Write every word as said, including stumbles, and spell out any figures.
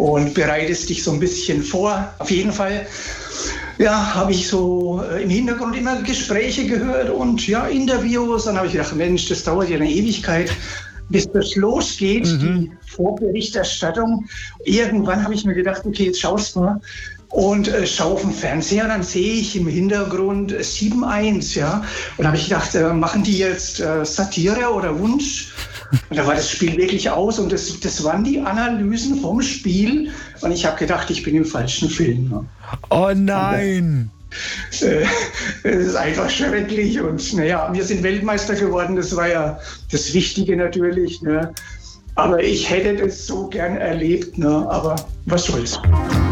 und bereitest dich so ein bisschen vor. Auf jeden Fall, ja, habe ich so äh, im Hintergrund immer Gespräche gehört und ja, Interviews. Dann habe ich gedacht, Mensch, das dauert ja eine Ewigkeit, bis das losgeht, mhm. die Vorberichterstattung. Irgendwann habe ich mir gedacht, okay, jetzt schaust du mal. Und äh, schaue auf den Fernseher, dann sehe ich im Hintergrund äh, sieben eins, ja. Und da habe ich gedacht, äh, machen die jetzt äh, Satire oder Wunsch? Und da war das Spiel wirklich aus und das, das waren die Analysen vom Spiel. Und ich habe gedacht, ich bin im falschen Film. Ne? Oh nein! Es äh, ist einfach schrecklich. Und naja, wir sind Weltmeister geworden, das war ja das Wichtige natürlich. Ne? Aber ich hätte das so gern erlebt, ne? Aber was soll's.